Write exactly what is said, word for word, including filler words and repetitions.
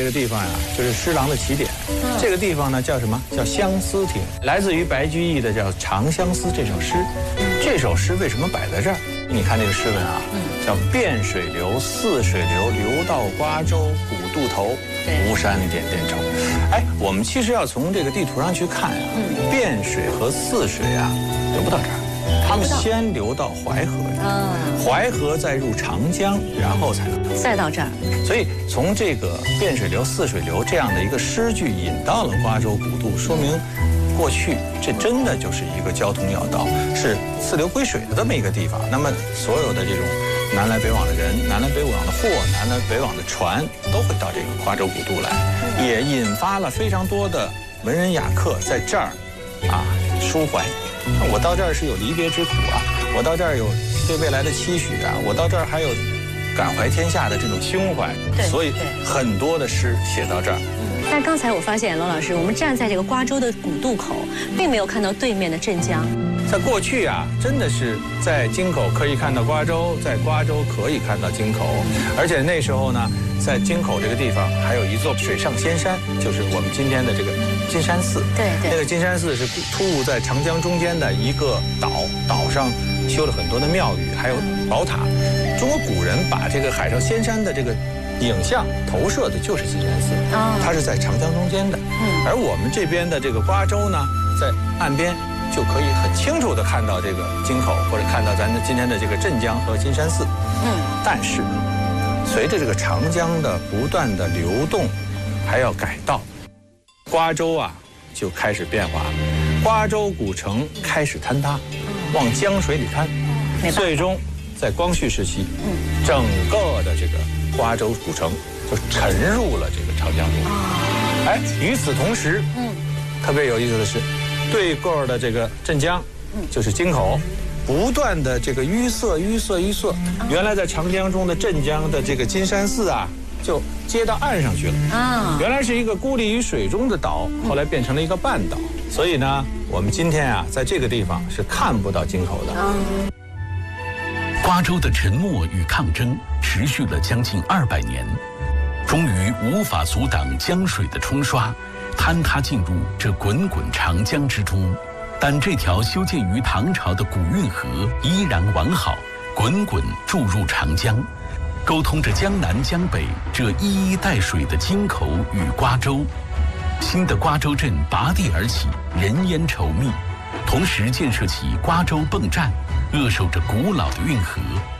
个地方呀，就是施琅的起点。这个地方呢叫什么？叫相思亭，来自于白居易的叫《长相思》这首诗。这首诗为什么摆在这儿？你看这个诗文啊，叫汴水流，泗水流，流到瓜洲古渡头，吴山点点愁。哎，我们其实要从这个地图上去看呀，汴水和泗水啊流不到这儿。他们先流到淮河，嗯，淮河再入长江，然后才能再到这儿。 所以从这个汴水流、泗水流这样的一个诗句引到了瓜州古渡，说明过去这真的就是一个交通要道，是四流归水的这么一个地方。那么所有的这种南来北往的人、南来北往的货、南来北往的船，都会到这个瓜州古渡来，也引发了非常多的文人雅客在这儿啊抒怀。我到这儿是有离别之苦啊，我到这儿有对未来的期许啊，我到这儿还有感怀天下的这种胸怀，所以很多的诗写到这儿。 但刚才我发现，罗老师，我们站在这个瓜州的古渡口，并没有看到对面的镇江。 在过去啊，真的是在京口可以看到瓜州，在瓜州可以看到京口，而且那时候呢，在京口这个地方还有一座水上仙山，就是我们今天的这个金山寺。 对对， 那个金山寺是突兀在长江中间的一个岛，岛上修了很多的庙宇，还有宝塔。中国古人把这个海上仙山的这个影像投射的就是金山寺，它是在长江中间的。而我们这边的这个瓜州呢，在岸边就可以很清楚地看到这个京口，或者看到咱的今天的这个镇江和金山寺。嗯，但是随着这个长江的不断的流动，还要改道，瓜州啊就开始变化了。瓜州古城开始坍塌，往江水里坍，最终在光绪时期，整个的这个瓜州古城就沉入了这个长江中。哎，与此同时，嗯，特别有意思的是，对过的这个镇江，就是京口，不断的这个淤塞、淤塞、淤塞。原来在长江中的镇江的这个金山寺啊，就接到岸上去了。啊，原来是一个孤立于水中的岛，后来变成了一个半岛。所以呢，我们今天啊，在这个地方是看不到京口的。 瓜州的沉默与抗争持续了将近二百年，终于无法阻挡江水的冲刷，坍塌进入这滚滚长江之中。但这条修建于唐朝的古运河依然完好，滚滚注入长江，沟通着江南江北这一衣带水的京口与瓜州。新的瓜州镇拔地而起，人烟稠密，同时建设起瓜州泵站，扼守着古老的运河。